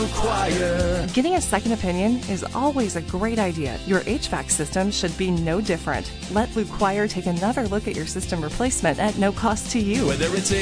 Choir. Getting a second opinion is always a great idea. Your HVAC system should be no different. Let Blue Choir take another look at your system replacement at no cost to you. Whether it's